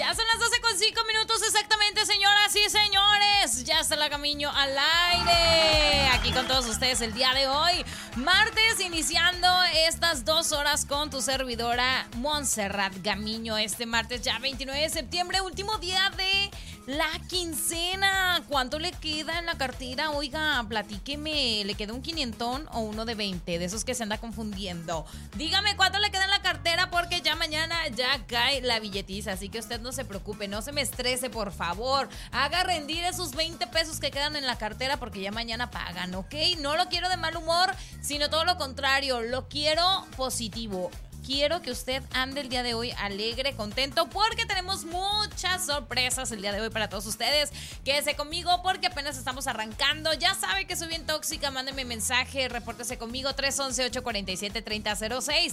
Ya son las 12:05 exactamente, señoras y señores. Ya está la Gamiño al aire. Aquí con todos ustedes el día de hoy. Martes, iniciando estas 2 horas con tu servidora Montserrat Gamiño. Este martes ya 29 de septiembre, último día de la quincena. ¿Cuánto le queda en la cartera? Oiga, platíqueme, ¿le queda un 500 o uno de 20? De esos que se anda confundiendo. Dígame cuánto le queda en la cartera porque ya mañana ya cae la billetiza. Así que usted no se preocupe, no se me estrese, por favor. Haga rendir esos 20 pesos que quedan en la cartera porque ya mañana pagan, ¿ok? No lo quiero de mal humor, sino todo lo contrario, lo quiero positivo. Quiero que usted ande el día de hoy alegre, contento, porque tenemos muchas sorpresas el día de hoy para todos ustedes. Quédese conmigo porque apenas estamos arrancando. Ya sabe que soy bien tóxica, mándeme mensaje, repórtese conmigo 311-847-3006.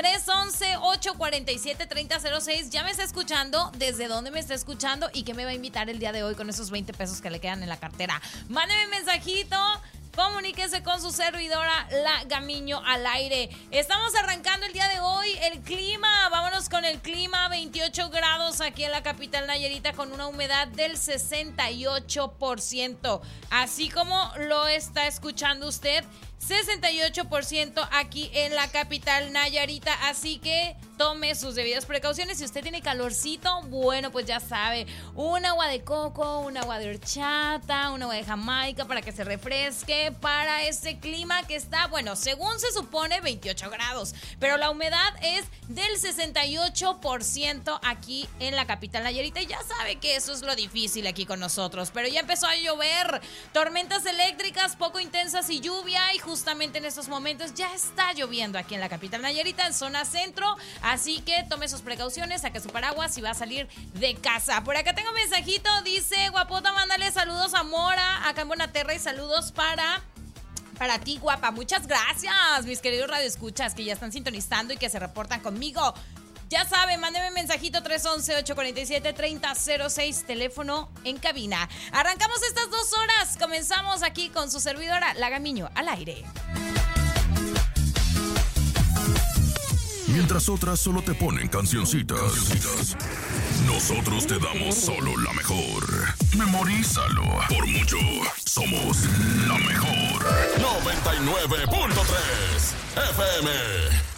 311-847-3006. Ya me está escuchando, desde dónde me está escuchando y qué me va a invitar el día de hoy con esos 20 pesos que le quedan en la cartera. Mándeme mensajito. Comuníquese con su servidora, la Gamiño al aire. Estamos arrancando el día de hoy el clima. Vámonos con el clima. 28 grados aquí en la capital Nayarita con una humedad del 68%. Así como lo está escuchando usted, 68% aquí en la capital Nayarita. Así que tome sus debidas precauciones. Si usted tiene calorcito, bueno, pues ya sabe, un agua de coco, un agua de horchata, un agua de Jamaica para que se refresque para este clima que está, bueno, según se supone 28 grados, pero la humedad es del 68% aquí en la capital Nayarita. Y ya sabe que eso es lo difícil aquí con nosotros, pero ya empezó a llover, tormentas eléctricas poco intensas y lluvia, y justamente en estos momentos ya está lloviendo aquí en la capital Nayarita, en zona centro. Así que tome sus precauciones, saque su paraguas y va a salir de casa. Por acá tengo un mensajito, dice: guapota, mándale saludos a Mora, acá en Bonaterra, y saludos para ti, guapa. Muchas gracias, mis queridos radioescuchas que ya están sintonizando y que se reportan conmigo. Ya sabe, mándeme mensajito 311-847-3006, teléfono en cabina. Arrancamos estas 2 horas, comenzamos aquí con su servidora, la Gamiño, al aire. Mientras otras solo te ponen cancioncitas, nosotros te damos solo la mejor. Memorízalo. Por mucho, somos la mejor. 99.3 FM.